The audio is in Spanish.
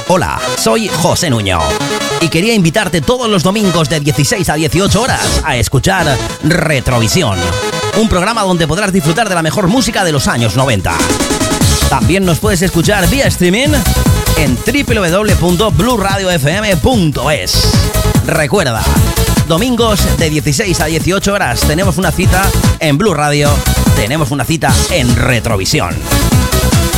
Hola, soy José Nuño y quería invitarte todos los domingos de 16 a 18 horas a escuchar Retrovisión, un programa donde podrás disfrutar de la mejor música de los años 90. También nos puedes escuchar vía streaming en www.bluradiofm.es. Recuerda, domingos de 16 a 18 horas tenemos una cita en Blue Radio, tenemos una cita en Retrovisión.